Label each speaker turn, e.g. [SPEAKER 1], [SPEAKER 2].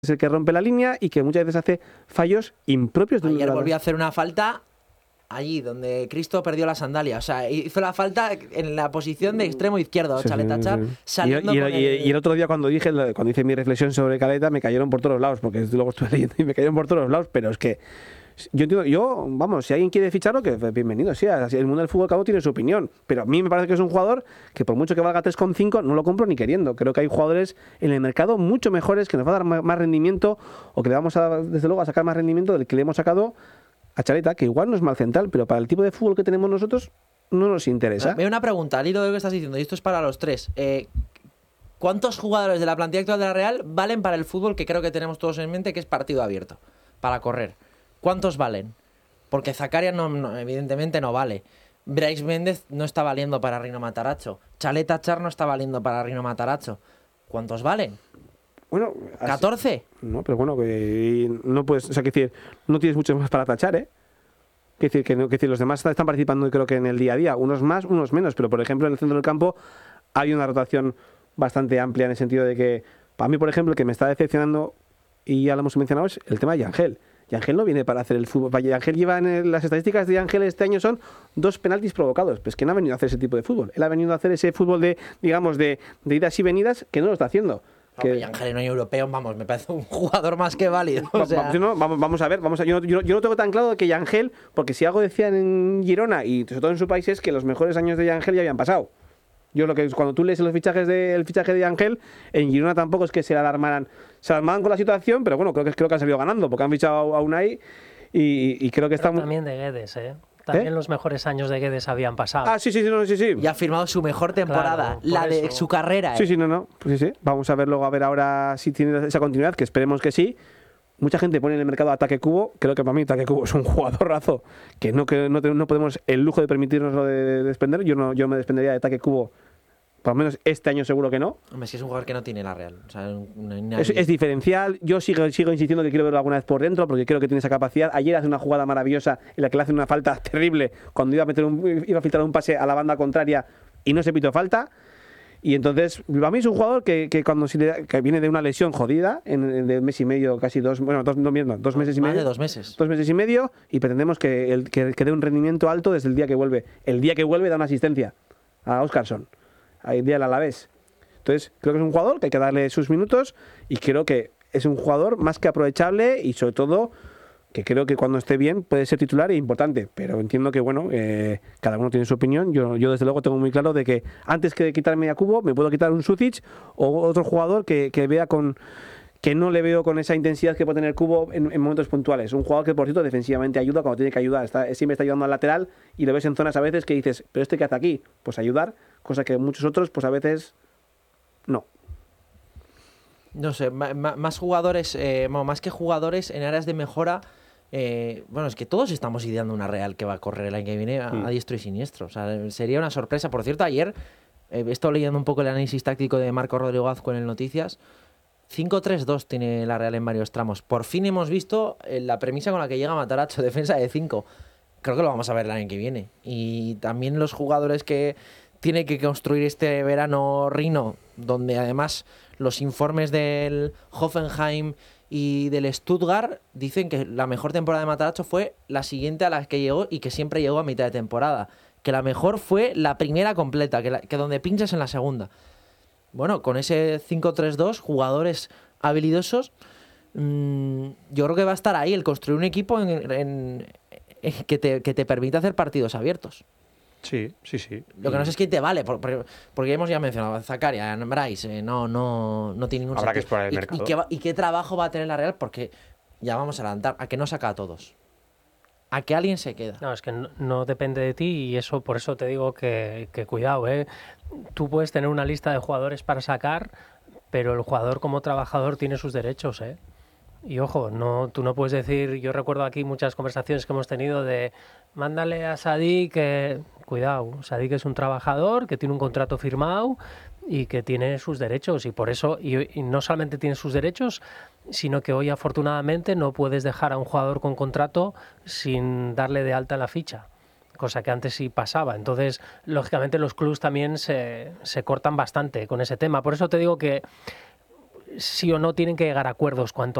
[SPEAKER 1] es el que rompe la línea y que muchas veces hace fallos impropios de un
[SPEAKER 2] Ayer
[SPEAKER 1] jugador.
[SPEAKER 2] volvió a hacer una falta allí donde Cristo perdió la sandalia. O sea, hizo la falta en la posición de extremo izquierdo.
[SPEAKER 1] Sí,
[SPEAKER 2] Caleta
[SPEAKER 1] sí,
[SPEAKER 2] Char
[SPEAKER 1] sí.
[SPEAKER 2] saliendo
[SPEAKER 1] Y
[SPEAKER 2] con
[SPEAKER 1] el otro día cuando hice mi reflexión sobre Caleta, me cayeron por todos lados, porque luego estuve leyendo y me cayeron por todos lados, pero es que yo entiendo, vamos, si alguien quiere ficharlo, que bienvenido sea. El mundo del fútbol cada uno tiene su opinión, pero a mí me parece que es un jugador que por mucho que valga 3,5 no lo compro ni queriendo. Creo que hay jugadores en el mercado mucho mejores que nos va a dar más rendimiento, o que le vamos a, desde luego, a sacar más rendimiento del que le hemos sacado a Caleta, que igual no es mal central, pero para el tipo de fútbol que tenemos nosotros no nos interesa.
[SPEAKER 2] Veo una pregunta al hilo de lo que estás diciendo, y esto es para los tres. ¿Cuántos jugadores de la plantilla actual de la Real valen para el fútbol que creo que tenemos todos en mente, que es partido abierto, para correr? ¿Cuántos valen? Porque Zakaria evidentemente no vale. Brais Méndez no está valiendo para Rino Matarazzo. Caleta Char no está valiendo para Rino Matarazzo. ¿Cuántos valen?
[SPEAKER 1] Bueno,
[SPEAKER 2] ¿14?
[SPEAKER 1] No, pero bueno, que no puedes, o sea, que decir, no tienes mucho más para tachar, ¿eh? Que decir, que decir, los demás están participando, creo que en el día a día, unos más, unos menos, pero por ejemplo en el centro del campo hay una rotación bastante amplia en el sentido de que, para mí, por ejemplo, el que me está decepcionando, y ya lo hemos mencionado, es el tema de Yangel. Yangel no viene para hacer el fútbol. Yangel lleva las estadísticas de Yangel este año son 2 penaltis provocados. Pues que no ha venido a hacer ese tipo de fútbol. Él ha venido a hacer ese fútbol de, digamos, de idas y venidas que no lo está haciendo.
[SPEAKER 2] Que Ángel en europeo, vamos, me parece un jugador más que válido. O sea...
[SPEAKER 1] vamos a ver, yo no tengo tan claro que Yangel, porque si algo decían en Girona y sobre todo en su país es que los mejores años de Yangel ya habían pasado. Yo lo que cuando tú lees el fichaje de Yangel, en Girona tampoco es que se alarmaran con la situación, pero bueno, creo que han salido ganando, porque han fichado a Unai y creo que está
[SPEAKER 3] también de Guedes, También los mejores años de Guedes habían pasado.
[SPEAKER 1] Ah, sí.
[SPEAKER 2] Y ha firmado su mejor temporada,
[SPEAKER 3] claro,
[SPEAKER 2] la de
[SPEAKER 3] eso.
[SPEAKER 2] su carrera.
[SPEAKER 1] Sí, pues sí. Vamos a ver luego, a ver ahora si tiene esa continuidad, que esperemos que sí. Mucha gente pone en el mercado a Ataque Cubo. Creo que para mí Ataque Cubo es un jugadorrazo que no podemos el lujo de permitirnos de desprender. Yo me desprendería de Ataque Cubo. Por lo menos este año seguro que no.
[SPEAKER 2] Hombre, si es un jugador que no tiene la Real. O sea,
[SPEAKER 1] es diferencial. Yo sigo insistiendo que quiero verlo alguna vez por dentro porque creo que tiene esa capacidad. Ayer hace una jugada maravillosa en la que le hace una falta terrible cuando iba a filtrar un pase a la banda contraria y no se pitó falta. Y entonces, para mí es un jugador que cuando que viene de una lesión jodida, de mes y medio, casi 2 meses y medio.
[SPEAKER 2] Más de 2 meses.
[SPEAKER 1] 2 meses y medio, y pretendemos que dé un rendimiento alto desde el día que vuelve. El día que vuelve da una asistencia a Óscarson. Ahí día el Alavés. Entonces, creo que es un jugador que hay que darle sus minutos y creo que es un jugador más que aprovechable y sobre todo que creo que cuando esté bien puede ser titular e importante, pero entiendo que bueno, cada uno tiene su opinión. Yo desde luego tengo muy claro de que antes que quitarme a Cubo me puedo quitar un Sucic o otro jugador que vea que no le veo con esa intensidad que puede tener Cubo en momentos puntuales. Un jugador que, por cierto, defensivamente ayuda cuando tiene que ayudar. Siempre está ayudando al lateral y lo ves en zonas a veces que dices, ¿pero este qué hace aquí? Pues ayudar, cosa que muchos otros, pues a veces no.
[SPEAKER 2] No sé, más jugadores, más que jugadores en áreas de mejora. Bueno, es que todos estamos ideando una Real que va a correr el año que viene a diestro y siniestro. O sea, sería una sorpresa. Por cierto, ayer he estado leyendo un poco el análisis táctico de Marco Rodrigo Azcue en el Noticias. 5-3-2 tiene la Real en varios tramos. Por fin hemos visto la premisa con la que llega Matarazzo, defensa de 5. Creo que lo vamos a ver el año que viene. Y también los jugadores que tiene que construir este verano Rino, donde además los informes del Hoffenheim y del Stuttgart dicen que la mejor temporada de Matarazzo fue la siguiente a la que llegó y que siempre llegó a mitad de temporada. Que la mejor fue la primera completa, que donde pinchas en la segunda. Bueno, con ese 5-3-2, jugadores habilidosos, yo creo que va a estar ahí el construir un equipo que te permita hacer partidos abiertos.
[SPEAKER 1] Sí.
[SPEAKER 2] Lo que no sé es quién te vale, porque hemos ya mencionado Zakaria, Brais, no tiene ningún
[SPEAKER 4] Habrá
[SPEAKER 2] sentido.
[SPEAKER 4] que explorar el mercado.
[SPEAKER 2] ¿Y qué trabajo va a tener la Real? Porque ya vamos a adelantar, a que no saca a todos. A que alguien se queda.
[SPEAKER 3] No, es que no depende de ti y eso por eso te digo que cuidado, Tú puedes tener una lista de jugadores para sacar, pero el jugador como trabajador tiene sus derechos, Y ojo, tú no puedes decir, yo recuerdo aquí muchas conversaciones que hemos tenido de mándale a Sadik que, cuidado, Sadik es un trabajador que tiene un contrato firmado y que tiene sus derechos y por eso, y no solamente tiene sus derechos, sino que hoy afortunadamente no puedes dejar a un jugador con contrato sin darle de alta en la ficha, cosa que antes sí pasaba. Entonces, lógicamente los clubs también se cortan bastante con ese tema. Por eso te digo que sí o no tienen que llegar a acuerdos cuanto